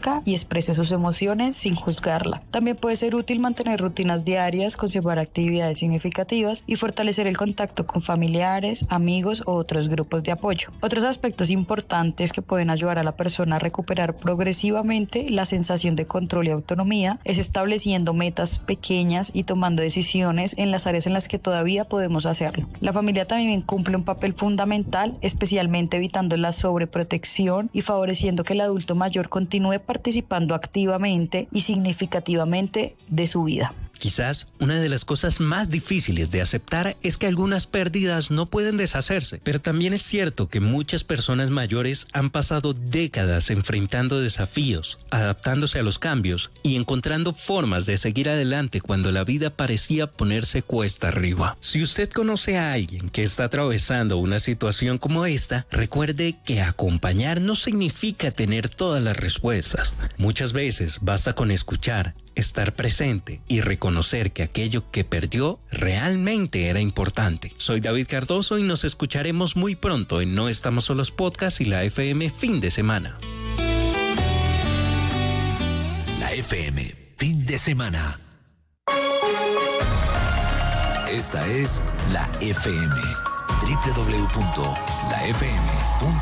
conozca y exprese sus emociones sin juzgarla. También puede ser útil mantener rutinas diarias, conservar actividades significativas y fortalecer el contacto con familiares, amigos o otros grupos de apoyo. Otros aspectos importantes que pueden ayudar a la persona a recuperar progresivamente la sensación de control y autonomía es estableciendo metas pequeñas y tomando decisiones en las áreas en las que todavía podemos hacerlo. La familia también cumple un papel fundamental, especialmente evitando la sobreprotección y favoreciendo que el adulto mayor continúe participando activamente y significativamente de su vida. Quizás una de las cosas más difíciles de aceptar es que algunas pérdidas no pueden deshacerse, pero también es cierto que muchas personas mayores han pasado décadas enfrentando desafíos, adaptándose a los cambios y encontrando formas de seguir adelante cuando la vida parecía ponerse cuesta arriba. Si usted conoce a alguien que está atravesando una situación como esta, recuerde que acompañar no significa tener todas las respuestas. Muchas veces basta con escuchar, estar presente y reconocer que aquello que perdió realmente era importante. Soy David Cardoso y nos escucharemos muy pronto en No Estamos Solos Podcast y la FM Fin de Semana. La FM Fin de Semana. Esta es la FM. www.lafm.com